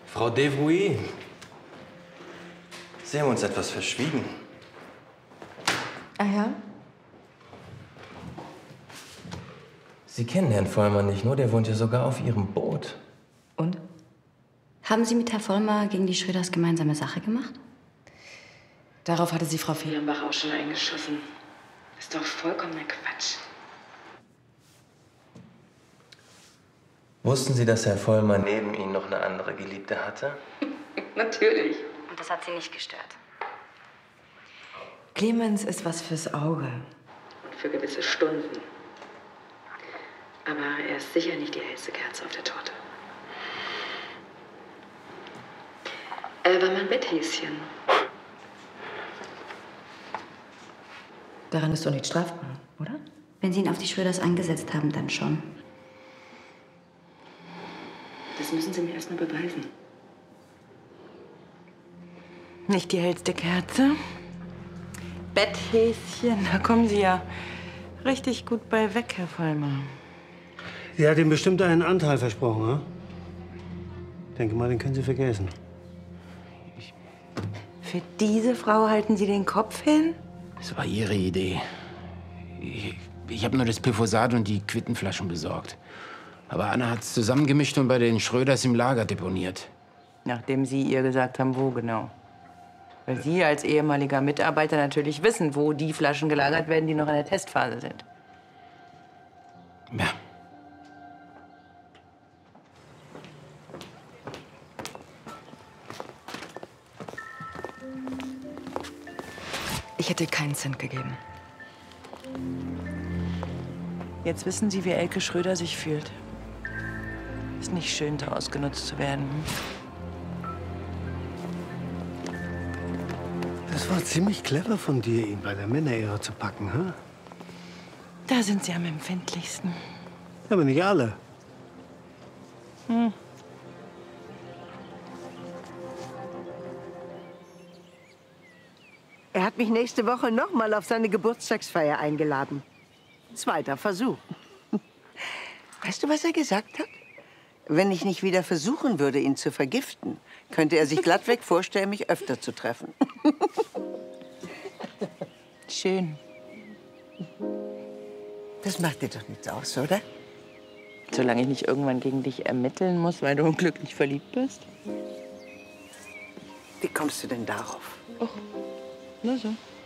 Frau Devrouy, Sie haben uns etwas verschwiegen. Ah ja? Sie kennen Herrn Vollmer nicht nur, der wohnt ja sogar auf Ihrem Boot. Und? Haben Sie mit Herrn Vollmer gegen die Schröders gemeinsame Sache gemacht? Darauf hatte sie Frau Fehlenbach auch schon eingeschossen. Ist doch vollkommener Quatsch. Wussten Sie, dass Herr Vollmer neben Ihnen noch eine andere Geliebte hatte? Natürlich. Und das hat Sie nicht gestört? Clemens ist was fürs Auge. Und für gewisse Stunden. Aber er ist sicher nicht die hellste Kerze auf der Torte. Er war mein Betthäschen. Daran ist doch nicht strafbar, oder? Wenn Sie ihn auf die Schröders angesetzt haben, dann schon. Das müssen Sie mir erst mal beweisen. Nicht die hellste Kerze. Betthäschen, da kommen Sie ja richtig gut bei weg, Herr Vollmer. Sie hat ihm bestimmt einen Anteil versprochen, ne? Denke mal, den können Sie vergessen. Für diese Frau halten Sie den Kopf hin? Das war Ihre Idee. Ich habe nur das Glyphosat und die Quittenflaschen besorgt. Aber Anna hat's zusammengemischt und bei den Schröders im Lager deponiert. Nachdem Sie ihr gesagt haben, wo genau. Weil Sie als ehemaliger Mitarbeiter natürlich wissen, wo die Flaschen gelagert werden, die noch in der Testphase sind. Ja. Ich hätte keinen Cent gegeben. Jetzt wissen Sie, wie Elke Schröder sich fühlt. Ist nicht schön, so ausgenutzt zu werden. Das war ziemlich clever von dir, ihn bei der Männerehre zu packen, hm? Da sind Sie am empfindlichsten. Aber nicht alle. Er hat mich nächste Woche noch mal auf seine Geburtstagsfeier eingeladen. Zweiter Versuch. Weißt du, was er gesagt hat? Wenn ich nicht wieder versuchen würde, ihn zu vergiften, könnte er sich glattweg vorstellen, mich öfter zu treffen. Schön. Das macht dir doch nichts aus, oder? Solange ich nicht irgendwann gegen dich ermitteln muss, weil du unglücklich verliebt bist. Wie kommst du denn darauf? Nur so.